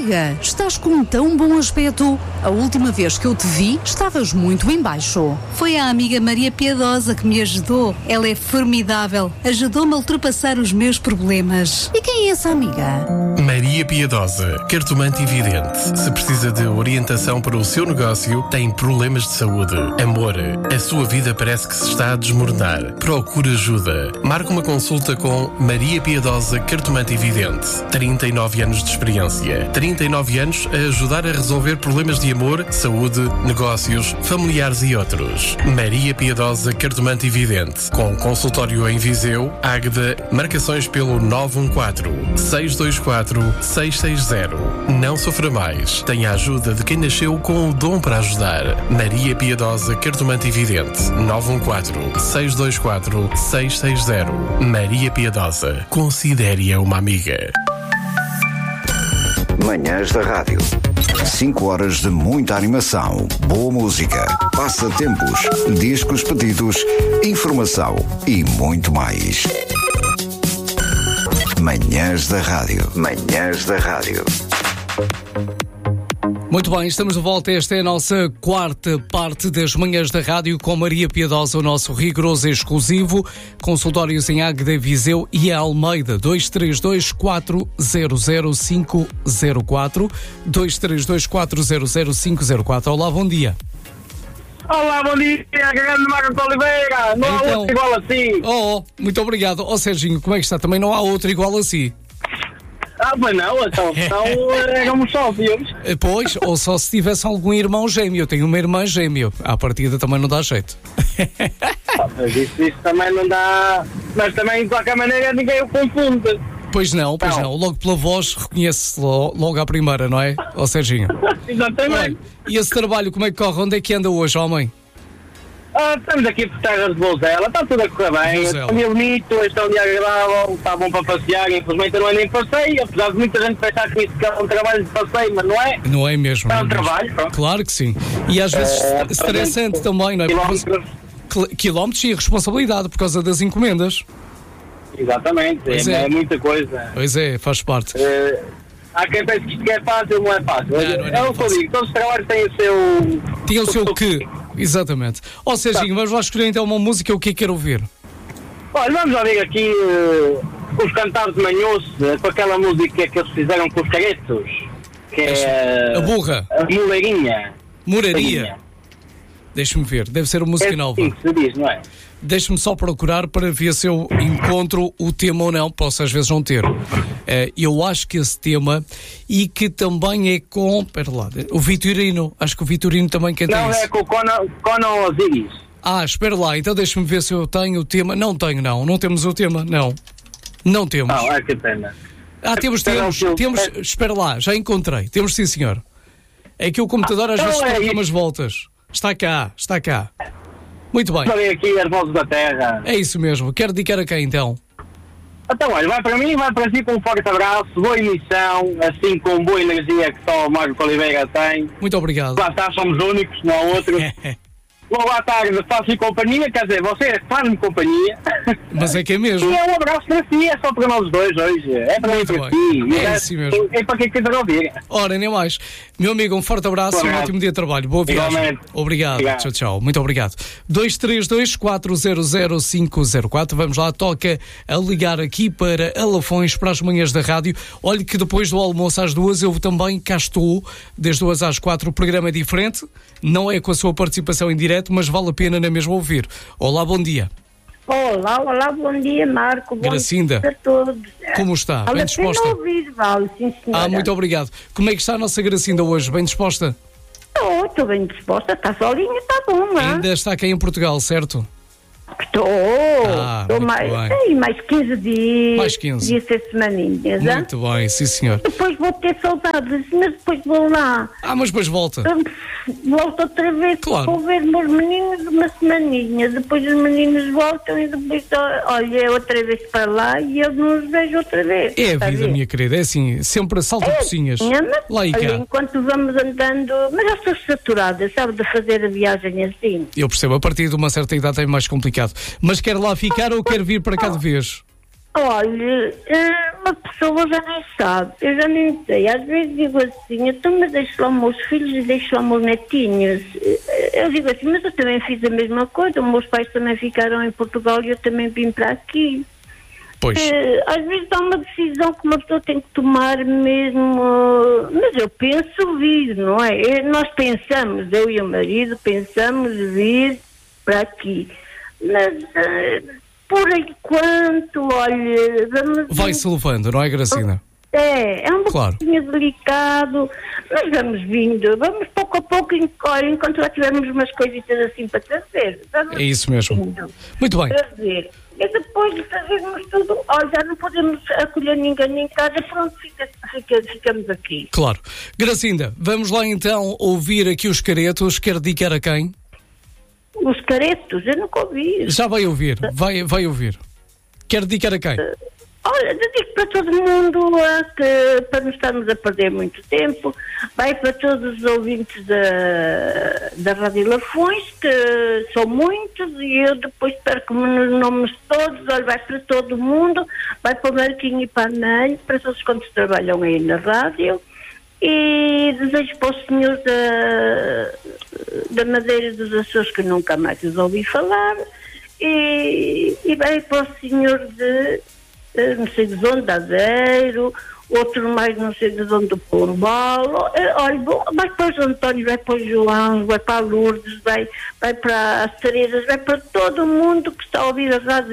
amiga, estás com um tão bom aspecto. A última vez que eu te vi, estavas muito em baixo. Foi a amiga Maria Piedosa que me ajudou. Ela é formidável. Ajudou-me a ultrapassar os meus problemas. E quem é essa amiga? Maria Piedosa, cartomante e vidente. Se precisa de orientação para o seu negócio, tem problemas de saúde, amor, a sua vida parece que se está a desmoronar. Procure ajuda. Marque uma consulta com Maria Piedosa, cartomante e vidente. 39 anos de experiência. 39 anos a ajudar a resolver problemas de amor, saúde, negócios, familiares e outros. Maria Piedosa, cartomante e vidente. Com consultório em Viseu, Águeda, marcações pelo 914-624-660. Não sofra mais. Tenha a ajuda de quem nasceu com o dom para ajudar. Maria Piedosa, cartomante e vidente. 914-624-660. Maria Piedosa. Considere-a uma amiga. Manhãs da Rádio. 5 horas de muita animação, boa música, passatempos, discos pedidos, informação e muito mais. Manhãs da Rádio. Manhãs da Rádio. Muito bem, estamos de volta. Esta é a nossa quarta parte das Manhãs da Rádio com Maria Piedosa, o nosso rigoroso e exclusivo. Consultórios em Águeda, Viseu e Almeida. 232-400-504. 232-400-504. Olá, bom dia. Olá, bom dia, grande Marco Oliveira. Não há outro igual assim. Muito obrigado. Serginho, como é que está? Também não há outro igual assim. Mas não, então éramos sócios. Pois, ou só se tivesse algum irmão gêmeo. Eu tenho uma irmã gêmeo. À partida também não dá jeito. Mas isso também não dá. Mas também, de qualquer maneira, ninguém o confunde. Pois não. Logo pela voz reconhece-se logo à primeira, não é? Serginho. Exatamente. Olha, e esse trabalho, como é que corre? Onde é que anda hoje, homem? Estamos aqui por terras de Bouzela, está tudo a correr bem. Este é um dia bonito, este é um dia agradável, está bom para passear. Infelizmente não é nem passeio, apesar de muita gente pensar que isso é um trabalho de passeio, mas não é. Não é mesmo. É um trabalho, pronto. Claro que sim. E às vezes estressante também, não é? Quilómetros e responsabilidade por causa das encomendas. Exatamente, é muita coisa. Pois é, faz parte. Há quem pense que isto é fácil, não é fácil. Não o que eu digo, todos os trabalhos têm o seu... Tem o seu quê? Exatamente. Serginho, vamos lá escolher então uma música, o que é que quer ouvir? Olha, vamos ouvir aqui os Cantares de Manhoso, com aquela música que eles fizeram com os caretos, que é... A burra. A Moleirinha. Moraria. Deixa-me ver, deve ser uma música nova. Sim, se diz, não é? Deixe-me só procurar para ver se eu encontro o tema ou não. Posso às vezes não ter. Eu acho que esse tema, e que também é com... Espera lá, o Vitorino. Acho que o Vitorino também canta isso. Não, é com o Conan Osiris. Espera lá, então deixa-me ver se eu tenho o tema. Não tenho, não temos o tema, não temos. Que pena. Temos. Espera lá, já encontrei. Temos, sim, senhor. É que o computador às vezes dá umas voltas. Está cá. Muito bem. Falei aqui as vozes da terra. É isso mesmo. Quero dedicar a quem então? Então, olha, vai para mim, vai para si com um forte abraço, boa emissão, assim com boa energia que só o Marco Oliveira tem. Muito obrigado. Lá está, somos únicos, não há outros. Logo à tarde faço-lhe companhia, quer dizer, você faz-me companhia. Mas é que é mesmo. E é um abraço para si, é só para nós dois hoje. É para mim, para si. É assim mesmo. É para quem quiser ouvir. Ora, nem mais. Meu amigo, um forte abraço e um ótimo dia de trabalho. Boa viagem. Igualmente. Obrigado. Tchau. Muito obrigado. 232-400-504. Vamos lá, toca a ligar aqui para Alafões, para as Manhãs da Rádio. Olhe que depois do almoço às 2 eu também cá estou, das 2 às 4. O programa é diferente, não é com a sua participação em direto, mas vale a pena na mesma ouvir. Olá, bom dia. Olá, bom dia, Marco. Bom Gracinda, dia a todos. como está? Bem disposta? Ouvir, vale, sim, senhora. Muito obrigado. Como é que está a nossa Gracinda hoje? Bem disposta? Estou bem disposta, está sozinha, está bom, não é? Ainda está aqui em Portugal, certo? Estou mais 15 dias. Mais 15. Ia ser semaninhas. Muito bem, sim senhor. Depois vou ter saudades, mas depois vou lá. Mas depois volta. Volto outra vez, claro. Vou ver meus meninos uma semaninha. Depois os meninos voltam e depois, olha, outra vez para lá e eu não os vejo outra vez. É a vida, minha querida, é assim, sempre a salta pocinhas. Lá e cá. Enquanto vamos andando, mas já estou saturada, sabe, de fazer a viagem assim. Eu percebo, a partir de uma certa idade é mais complicado. Mas quer lá ficar ou quer vir para cá de vez? Olha, uma pessoa já nem sabe, eu já nem sei. Às vezes digo assim, então mas deixo lá os meus filhos e deixo lá os meus netinhos. Eu digo assim, mas eu também fiz a mesma coisa, os meus pais também ficaram em Portugal e eu também vim para aqui. Pois. Às vezes há uma decisão que uma pessoa tem que tomar mesmo, mas eu penso vir, não é? Nós pensamos, eu e o marido, pensamos vir para aqui, mas por enquanto, olha, vamos... Vai-se levando, não é, Gracina? É um pouquinho delicado, mas vamos vindo, vamos pouco a pouco, enquanto já tivermos umas coisitas assim para trazer. É isso mesmo. Vindo, muito bem. Trazer. E depois de fazermos tudo, já não podemos acolher ninguém em casa, pronto, ficamos aqui. Claro. Gracinda, vamos lá então ouvir aqui os caretos, quer dedicar a quem? Os caretos, eu nunca ouvi. Já vai ouvir, vai ouvir. Quer dedicar a quem? Olha, dedico para todo mundo, para não estarmos a perder muito tempo. Vai para todos os ouvintes da Rádio Lafões, que são muitos, e eu depois perco-me nos nomes todos. Olha, vai para todo mundo, vai para o Marquinho e para a Nelho, para todos quantos trabalham aí na rádio. E desejo para os senhores da Madeira dos Açores, que nunca mais os ouvi falar, e vai para o senhor de não sei de onde, de Aveiro, outro mais não sei de onde, do Pombal. Olha, vai para os Antónios, vai para o João, vai para a Lourdes, vai para as Terezas, vai para todo mundo que está a ouvir a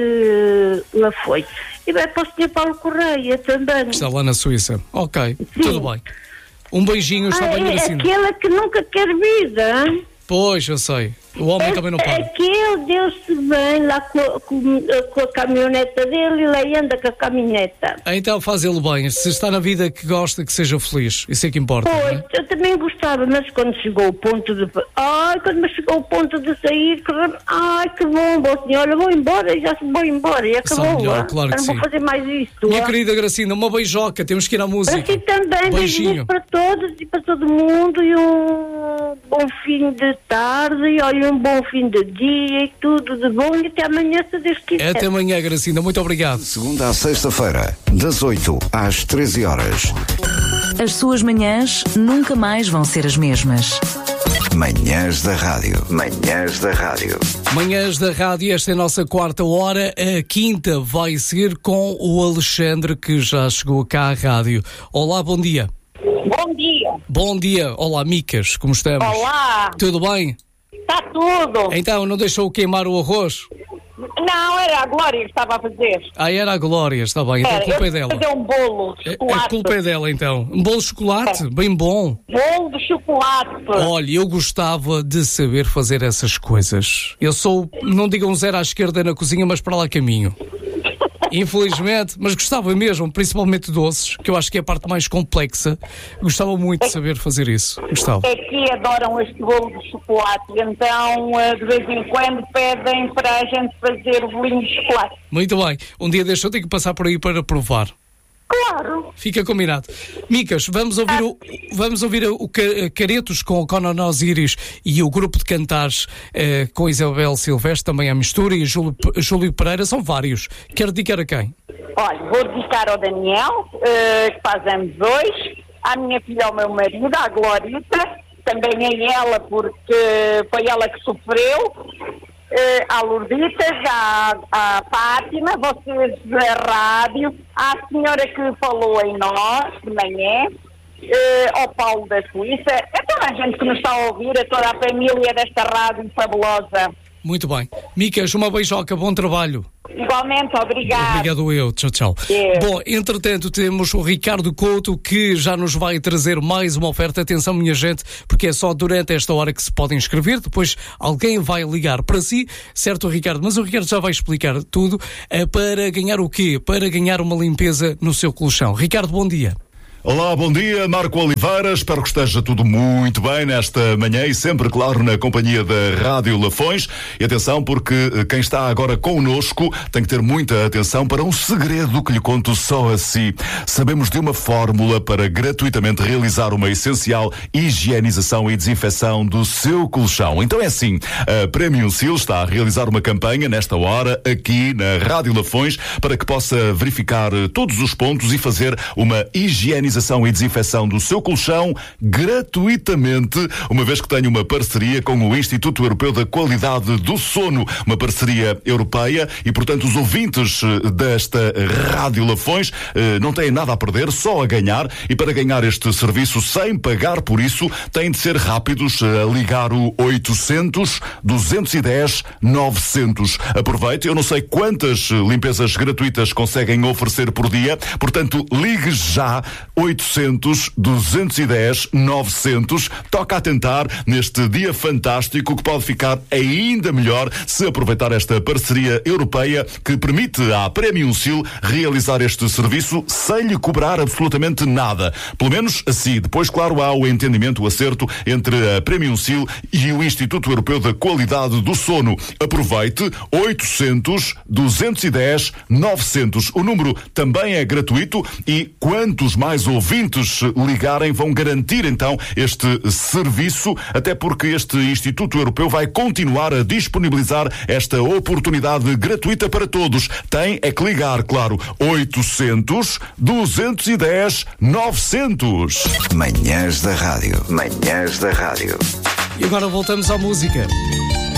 rádio Lafões. E vai para o Sr. Paulo Correia também. Está lá na Suíça. Ok, sim. Tudo bem. Um beijinho, está bem, Gracina. Aquela que nunca quer vida, hein? Pois, eu sei. O homem também não para. Aquele deu-se bem lá com a caminhoneta dele, e lá anda com a caminhoneta. Então faz ele bem. Se está na vida que gosta, que seja feliz. Isso é que importa. Pois, não é? eu também gostava, mas quando chegou o ponto de... quando me chegou o ponto de sair, que bom, senhora, vou embora, já se vou embora, e acabou. Melhor, claro que não vou fazer mais isto. Minha querida Gracina, uma beijoca, temos que ir à música. Assim também, beijinho para todos e para todo mundo, e um bom fim de tarde, e olha, um bom fim de dia, e tudo de bom, e até amanhã, se Deus quiser. Até amanhã, Gracina, muito obrigado. Segunda à sexta-feira, das 8 às 13 horas. As suas manhãs nunca mais vão ser as mesmas. Manhãs da Rádio. Manhãs da Rádio. Manhãs da Rádio, esta é a nossa quarta hora. A quinta vai ser com o Alexandre, que já chegou cá à rádio. Olá, bom dia. Bom dia. Bom dia. Olá, Micas, como estamos? Olá. Tudo bem? Está tudo. Então, não deixou queimar o arroz? Não, era a Glória que estava a fazer. Era a Glória, está bem, então a culpa é dela. Fazer um bolo de chocolate. A culpa é dela, então. Um bolo de chocolate? Bem bom. Bolo de chocolate. Olha, eu gostava de saber fazer essas coisas. Eu sou, não digam zero à esquerda na cozinha, mas para lá caminho. Infelizmente, mas gostava mesmo, principalmente doces, que eu acho que é a parte mais complexa. Gostava muito de saber fazer isso. Gostava. É que adoram este bolo de chocolate, então de vez em quando pedem para a gente fazer o bolinho de chocolate. Muito bem. Um dia deixa eu ter que passar por aí para provar. Claro. Fica combinado. Micas, vamos ouvir o Caretos com o Conan Osiris e o grupo de cantares com Isabel Silvestre, também a mistura, e Júlio Pereira, são vários. Quer dedicar a quem? Olha, vou dedicar ao Daniel, que faz anos hoje, à minha filha, ao meu marido, à Glorita, também a ela, porque foi ela que sofreu, à Lourdita, à Fátima, vocês da rádio, à senhora que falou em nós de manhã, ao Paulo da Suíça, a toda a gente que nos está a ouvir, a toda a família desta rádio fabulosa. Muito bem. Micas, uma beijoca, bom trabalho. Igualmente, obrigado. Obrigado eu, tchau. Bom, entretanto temos o Ricardo Couto, que já nos vai trazer mais uma oferta. Atenção, minha gente, porque é só durante esta hora que se podem inscrever, depois alguém vai ligar para si, certo, Ricardo? Mas o Ricardo já vai explicar tudo. Para ganhar o quê? Para ganhar uma limpeza no seu colchão. Ricardo, bom dia. Olá, bom dia, Marco Oliveira, espero que esteja tudo muito bem nesta manhã e sempre, claro, na companhia da Rádio Lafões. E atenção, porque quem está agora connosco tem que ter muita atenção para um segredo que lhe conto só a si. Sabemos de uma fórmula para gratuitamente realizar uma essencial higienização e desinfecção do seu colchão. Então é assim, a Premium Seal está a realizar uma campanha nesta hora aqui na Rádio Lafões para que possa verificar todos os pontos e fazer uma higienização e desinfecção do seu colchão gratuitamente, uma vez que tem uma parceria com o Instituto Europeu da Qualidade do Sono, uma parceria europeia e, portanto, os ouvintes desta Rádio Lafões não têm nada a perder, só a ganhar, e para ganhar este serviço sem pagar por isso, têm de ser rápidos a ligar o 800-210-900. Aproveite, eu não sei quantas limpezas gratuitas conseguem oferecer por dia, portanto, ligue já 800-210-900. Toca a tentar neste dia fantástico que pode ficar ainda melhor se aproveitar esta parceria europeia que permite à Premium Seal realizar este serviço sem lhe cobrar absolutamente nada. Pelo menos assim. Depois, claro, há o entendimento, o acerto entre a Premium Seal e o Instituto Europeu da Qualidade do Sono. Aproveite 800-210-900. O número também é gratuito e quantos mais ouvintes ligarem vão garantir então este serviço, até porque este Instituto Europeu vai continuar a disponibilizar esta oportunidade gratuita para todos. Tem é que ligar, claro, 800-210-900. Manhãs da Rádio. Manhãs da Rádio. E agora voltamos à música.